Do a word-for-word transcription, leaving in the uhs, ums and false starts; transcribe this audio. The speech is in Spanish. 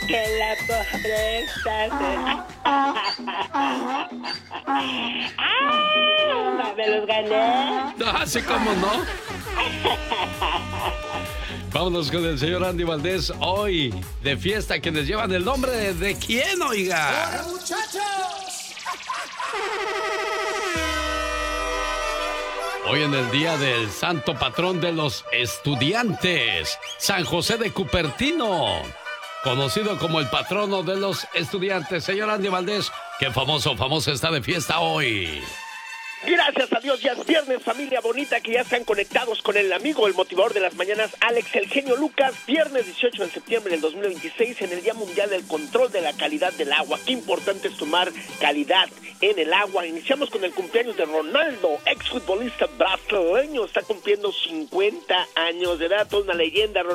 que la pobreza se... ¡Ah! ¿Me los gané? Así como no. Vámonos con el señor Andy Valdés. Hoy, de fiesta, quienes llevan el nombre de, ¿de quién, oiga? ¡Hola, muchachos! Hoy en el día del santo patrón de los estudiantes, San José de Cupertino, conocido como el patrono de los estudiantes. Señor Andy Valdés, qué famoso, famoso está de fiesta hoy. Gracias a Dios, ya es viernes, familia bonita, que ya están conectados con el amigo, el motivador de las mañanas, Alex El Genio Lucas. Viernes dieciocho de septiembre del dos mil veintiséis, en el Día Mundial del Control de la Calidad del Agua. Qué importante es tomar calidad en el agua. Iniciamos con el cumpleaños de Ronaldo, exfutbolista brasileño. Está cumpliendo cincuenta años de edad, toda una leyenda.